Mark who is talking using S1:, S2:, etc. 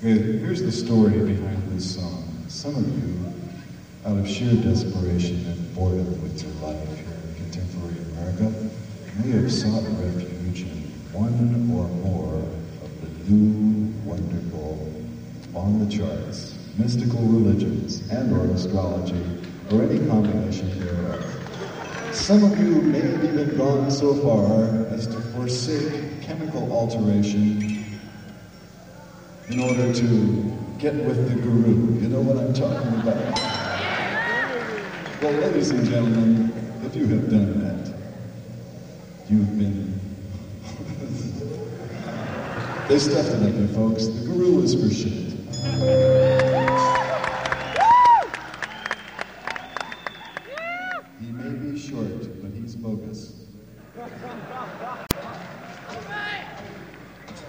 S1: Here's the story behind this song. Some of you, out of sheer desperation and boredom with your life here in contemporary America, may have sought refuge in one or more of the new, wonderful, on the charts, mystical religions and or astrology, or any combination thereof. Some of you may have even gone so far as to forsake chemical alteration in order to get with the guru. You know what I'm talking about? Well, ladies and gentlemen, if you have done that, you've been... They stuffed it up here, folks. The guru is for shit.